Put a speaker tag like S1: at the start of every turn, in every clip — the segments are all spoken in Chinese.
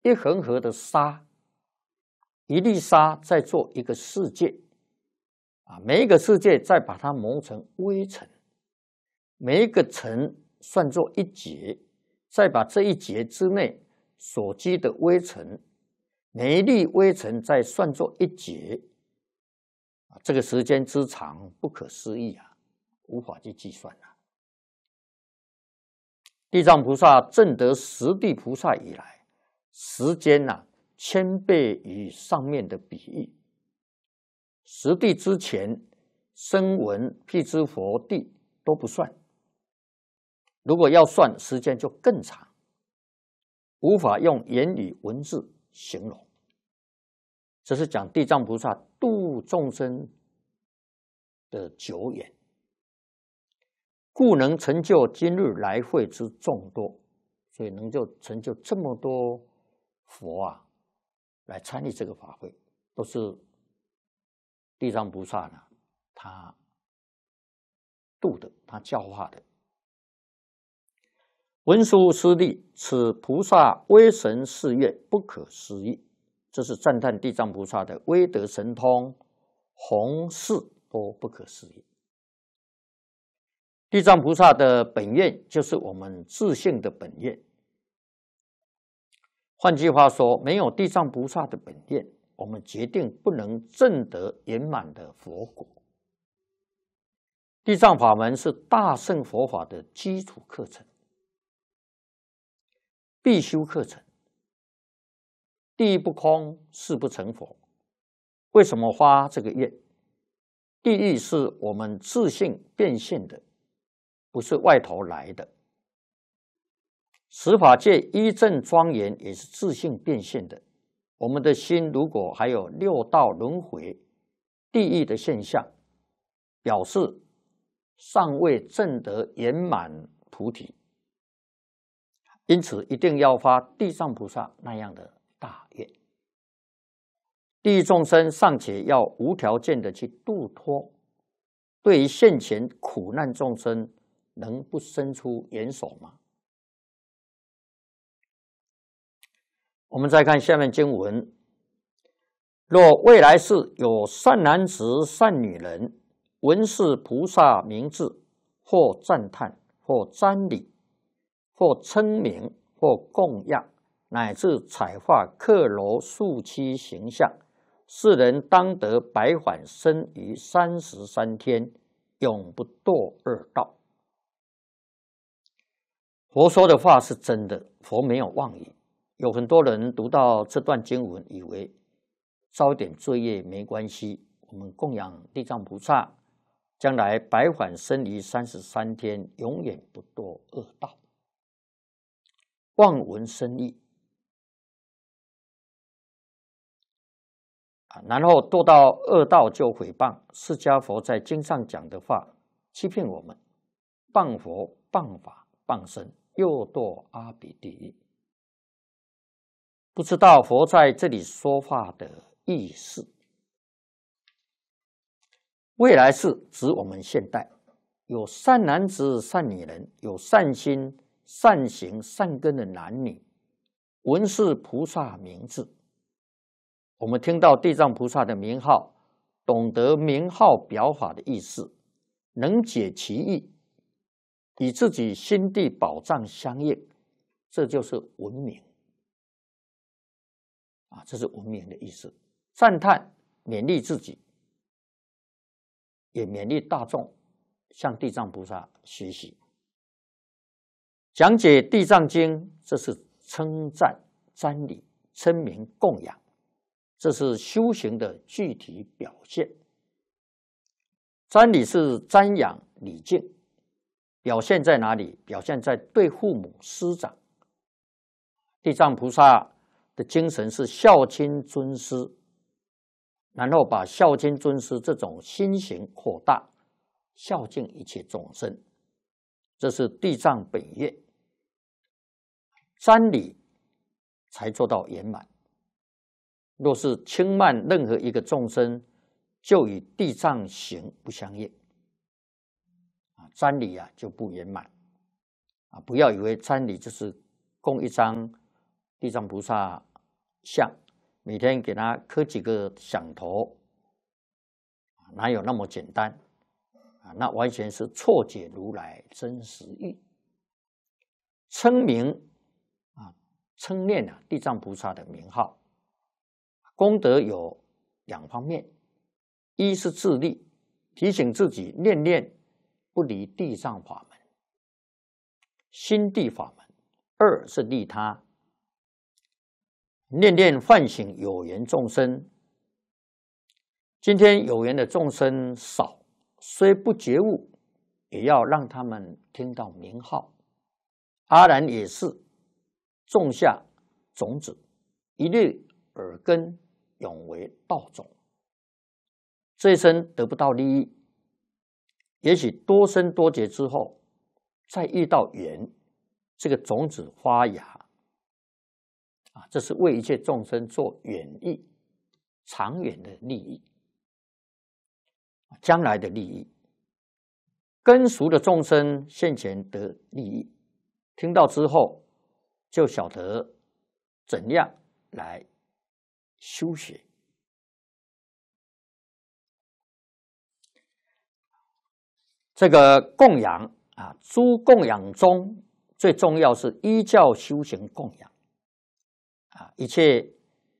S1: 一恒河的沙，一粒沙再做一个世界，每一个世界再把它磨成微尘，每一个尘算作一节，再把这一节之内所积的微尘，每一粒微尘再算作一节，这个时间之长不可思议无法去计算地藏菩萨证得十地菩萨以来，时间千倍于上面的比喻。十地之前，声闻、辟支佛地都不算，如果要算，时间就更长，无法用言语文字形容。这是讲地藏菩萨度众生的久远，故能成就今日来会之众多，所以能够成就这么多佛来参与这个法会，都是地藏菩萨他度的，他教化的。文殊师利，此菩萨威神誓愿不可思议，这是赞叹地藏菩萨的威德神通，弘誓都不可思议。地藏菩萨的本愿就是我们自性的本愿。换句话说，没有地藏菩萨的本愿，我们决定不能证得圆满的佛果。地藏法门是大乘佛法的基础课程，必修课程。地狱不空，誓不成佛。为什么发这个愿？地狱是我们自性变现的，不是外头来的。十法界一正庄严也是自性变现的。我们的心如果还有六道轮回、地狱的现象，表示尚未证得圆满菩提。因此一定要发地藏菩萨那样的大愿。地狱众生尚且要无条件的去度脱，对于现前苦难众生，能不伸出援手吗？我们再看下面经文：若未来世有善男子、善女人，闻是菩萨名字，或赞叹，或瞻礼，或称名，或供养，乃至彩画刻鞆塑漆形象，世人当得百返生于33天，永不堕恶道。佛说的话是真的，佛没有妄语。有很多人读到这段经文，以为遭点罪业没关系，我们供养地藏菩萨，将来百返生于33天，永远不堕恶道。望闻生义然后堕到恶道就毁谤释迦佛在经上讲的话，欺骗我们，谤佛、谤法、谤身，又堕阿鼻地狱。不知道佛在这里说话的意思。未来世指我们现代，有善男子、善女人，有善心、善行、善根的男女，闻是菩萨名字。我们听到地藏菩萨的名号，懂得名号表法的意思，能解其意，与自己心地宝藏相应，这就是闻名这是闻名的意思。赞叹，勉励自己，也勉励大众向地藏菩萨学习。讲解地藏经，这是称赞、瞻礼、称名、供养，这是修行的具体表现。瞻礼是瞻仰礼敬，表现在哪里？表现在对父母师长。地藏菩萨的精神是孝亲尊师，然后把孝亲尊师这种心行扩大，孝敬一切众生，这是地藏本愿。瞻礼才做到圆满。若是轻慢任何一个众生，就与地藏行不相应瞻礼就不圆满不要以为瞻礼就是供一张地藏菩萨像，每天给他磕几个响头，哪有那么简单啊？那完全是错解如来真实义。称名啊，称念地藏菩萨的名号，功德有2方面：一是自利，提醒自己念念不离地藏法门、心地法门；二是利他，念念唤醒有缘众生。今天有缘的众生少，虽不觉悟，也要让他们听到名号。阿难也是种下种子，一粒耳根，永为道种。这一生得不到利益，也许多生多劫之后，再遇到缘，这个种子发芽啊，这是为一切众生做远益、长远的利益，将来的利益。根熟的众生现前得利益，听到之后就晓得怎样来修学。这个供养啊，诸供养中最重要是依教修行供养啊，一切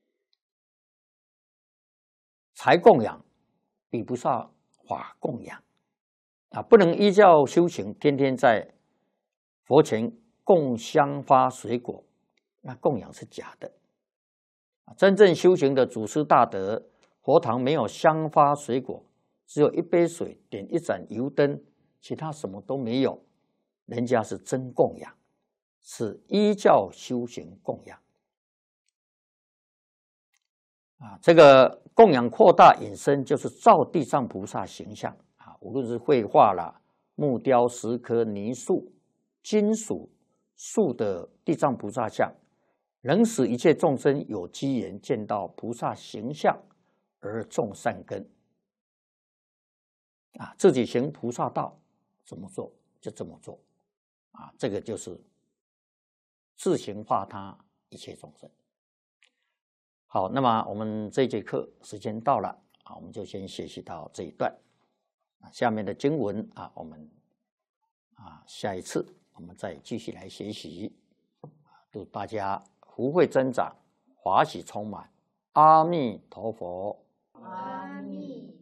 S1: 财供养比不上法供养啊，不能依教修行，天天在佛前供香花水果，那供养是假的。真正修行的祖师大德，佛堂没有香花水果，只有一杯水，点一盏油灯，其他什么都没有，人家是真供养，是依教修行供养啊。这个供养扩大引申，就是照地藏菩萨形象啊，无论是绘画啦、木雕、石刻、泥塑、金属、树的地藏菩萨像，能使一切众生有机缘见到菩萨形象而种善根啊，自己行菩萨道，怎么做就这么做啊，这个就是自行化他一切众生。好，那么我们这节课时间到了啊，我们就先学习到这一段。下面的经文啊，我们下一次我们再继续来学习。祝大家福慧增长，华喜充满。阿弥陀佛。
S2: 阿弥。